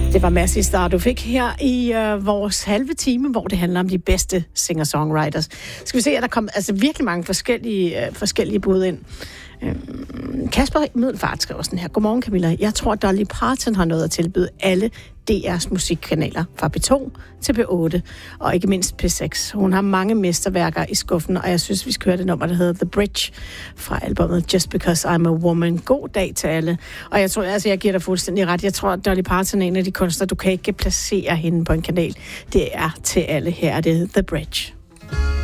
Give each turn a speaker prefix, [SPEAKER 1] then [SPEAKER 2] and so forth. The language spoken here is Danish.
[SPEAKER 1] Det var Massey Star, du fik her i vores halve time, hvor det handler om de bedste singer-songwriters. Skal vi se, at der kom virkelig mange forskellige bud ind. Kasper Middelfart skrev sådan her. Godmorgen Camilla. Jeg tror, at Dolly Parton har noget at tilbyde alle DR's musikkanaler fra P2 til P8 og ikke mindst P6. Hun har mange mesterværker i skuffen, og jeg synes, vi skal høre det nummer, der hedder The Bridge fra albumet Just Because I'm a Woman. God dag til alle. Og jeg tror, jeg giver dig fuldstændig ret. Jeg tror, at Dolly Parton er en af de kunstnere, du kan ikke placere hende på en kanal. Det er til alle. Her er det The Bridge.